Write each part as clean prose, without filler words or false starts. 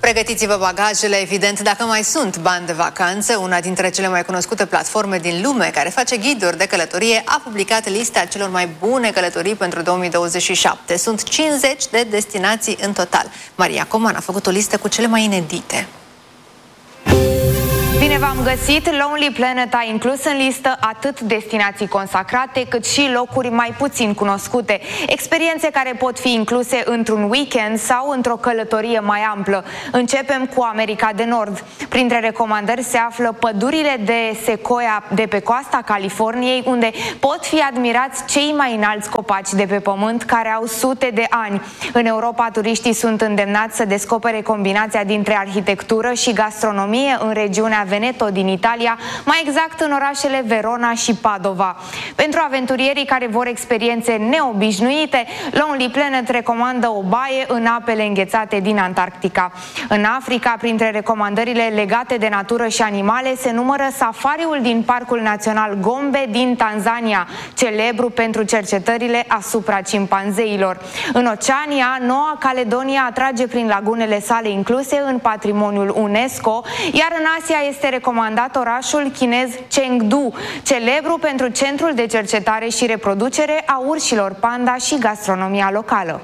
Pregătiți-vă bagajele, evident, dacă mai sunt bani de vacanță. Una dintre cele mai cunoscute platforme din lume care face ghiduri de călătorie a publicat lista celor mai bune călătorii pentru 2027. Sunt 50 de destinații în total. Maria Coman a făcut o listă cu cele mai inedite. Bine v-am găsit! Lonely Planet a inclus în listă atât destinații consacrate, cât și locuri mai puțin cunoscute. Experiențe care pot fi incluse într-un weekend sau într-o călătorie mai amplă. Începem cu America de Nord. Printre recomandări se află pădurile de secoia de pe coasta Californiei, unde pot fi admirați cei mai înalți copaci de pe pământ, care au sute de ani. În Europa, turiștii sunt îndemnați să descopere combinația dintre arhitectură și gastronomie în regiunea Veneto din Italia, mai exact în orașele Verona și Padova. Pentru aventurierii care vor experiențe neobișnuite, Lonely Planet recomandă o baie în apele înghețate din Antarctica. În Africa, printre recomandările legate de natură și animale, se numără safariul din Parcul Național Gombe din Tanzania, celebru pentru cercetările asupra cimpanzeilor. În Oceania, Noua Caledonia atrage prin lagunele sale incluse în patrimoniul UNESCO, iar în Asia este recomandat orașul chinez Chengdu, celebru pentru centrul de cercetare și reproducere a urșilor panda și gastronomia locală.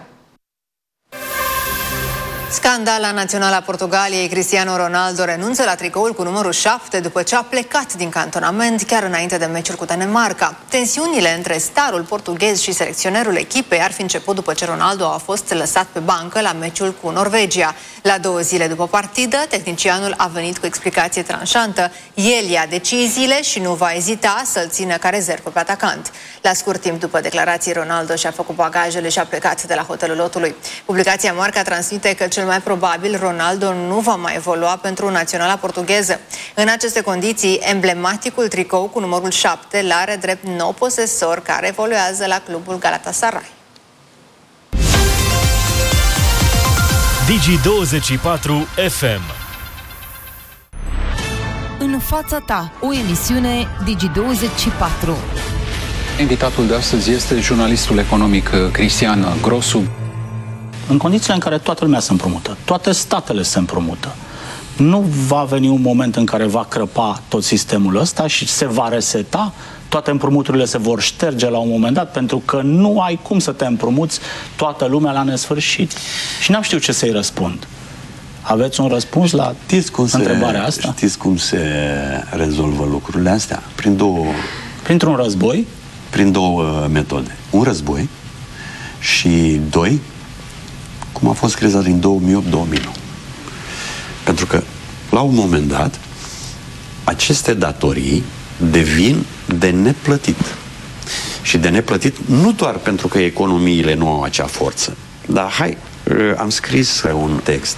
Scandal la Naționala Portugaliei. Cristiano Ronaldo renunță la tricoul cu numărul 7 după ce a plecat din cantonament chiar înainte de meciul cu Danemarca. Tensiunile între starul portughez și selecționerul echipei ar fi început după ce Ronaldo a fost lăsat pe bancă la meciul cu Norvegia. La 2 zile după partidă, tehnicianul a venit cu explicație tranșantă. El ia deciziile și nu va ezita să-l țină ca rezervă pe atacant. La scurt timp după declarații, Ronaldo și-a făcut bagajele și a plecat de la hotelul lotului. Publicația Marca transmite că cel mai probabil Ronaldo nu va mai evolua pentru naționala portugheză. În aceste condiții, emblematicul tricou cu numărul 7 l-are drept nou posesor, care evoluează la clubul Galatasaray. Digi24 FM. În fața ta, o emisiune Digi24. Invitatul de astăzi este jurnalistul economic Cristian Grosu. În condițiile în care toată lumea se împrumută, toate statele se împrumută, nu va veni un moment în care va crăpa tot sistemul ăsta și se va reseta, toate împrumuturile se vor șterge la un moment dat, pentru că nu ai cum să te împrumuți toată lumea la nesfârșit. Și n-am știut ce să-i răspund. Aveți un răspuns la întrebarea asta? Știți cum se rezolvă lucrurile astea? Printr-un război? Prin două metode. Un război și doi, cum a fost criza din 2008-2009. Pentru că, la un moment dat, aceste datorii devin de neplătit. Și de neplătit nu doar pentru că economiile nu au acea forță. Dar am scris un text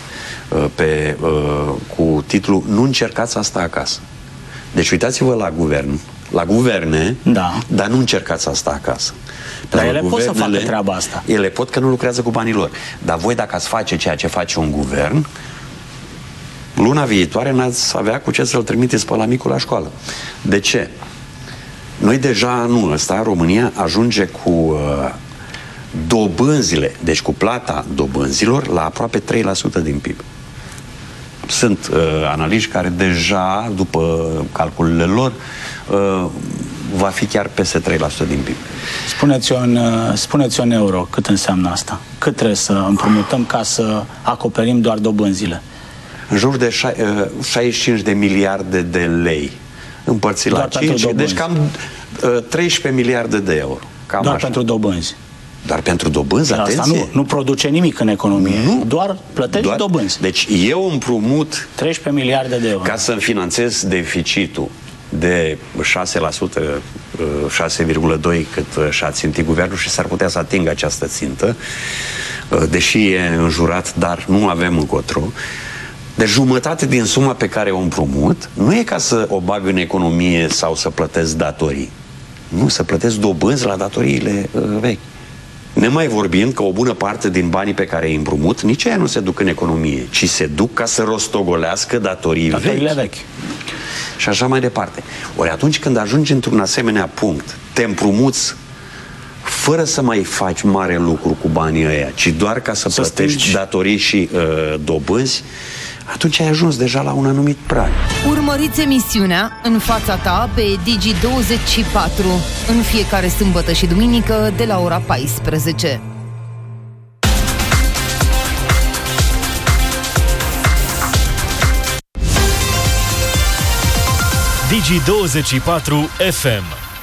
cu titlul "Nu încercați asta acasă". Deci uitați-vă la guverne, dar nu încercați asta acasă. Dar ele pot să facă treaba asta. Ele pot, că nu lucrează cu banii lor. Dar voi, dacă ați face ceea ce face un guvern, luna viitoare n-ați avea cu ce să-l trimiteți pe la micul la școală. De ce? Noi deja anul ăsta, România ajunge cu dobânzile, deci cu plata dobânzilor, la aproape 3% din PIB. Sunt analiști care deja, după calculele lor, va fi chiar peste 3% din PIB. Spuneți-o în euro, cât înseamnă asta? Cât trebuie să împrumutăm ca să acoperim doar dobânzile? În jur de 65 de miliarde de lei împărțit la 5, deci cam 13 miliarde de euro. Cam doar așa. Pentru dobânzi. Doar pentru dobânzi, atenție. Asta nu produce nimic în economie. Doar plătești dobânzi. Deci eu împrumut 13 miliarde de euro ca să-mi finanțez deficitul de 6%, 6,2% cât și-a țintit guvernul, și s-ar putea să atingă această țintă, deși e înjurat, dar nu avem încotro. De jumătate din suma pe care o împrumut nu e ca să o bag în economie sau să plătesc datorii. Nu, să plătesc dobânzi la datoriile vechi. Nemai vorbind că o bună parte din banii pe care îi împrumut, nici aia nu se duc în economie, ci se duc ca să rostogolească datoriile vechi. Și așa mai departe. Ori atunci când ajungi într-un asemenea punct, te împrumuți fără să mai faci mare lucru cu banii ăia, ci doar ca să plătești datorii și dobânzi, atunci ai ajuns deja la un anumit prag. Urmăriți emisiunea În fața ta pe Digi24 în fiecare sâmbătă și duminică de la ora 14. Digi24 FM.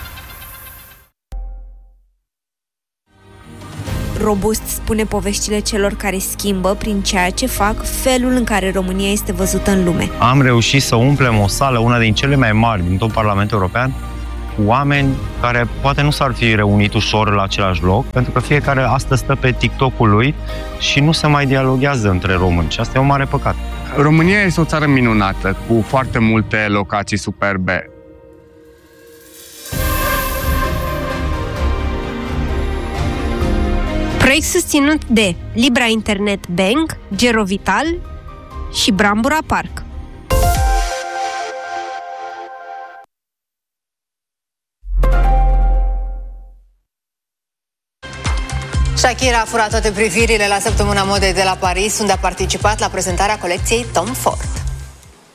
Robust spune poveștile celor care schimbă prin ceea ce fac felul în care România este văzută în lume. Am reușit să umplem o sală, una din cele mai mari din tot Parlamentul European, cu oameni care poate nu s-ar fi reunit ușor la același loc, pentru că fiecare astăzi stă pe TikTok-ul lui și nu se mai dialoghează între români și asta e un mare păcat. România este o țară minunată, cu foarte multe locații superbe. Proiect susținut de Libra Internet Bank, Gerovital și Brambura Park. Shakira a furat toate privirile la Săptămâna Modei de la Paris, unde a participat la prezentarea colecției Tom Ford.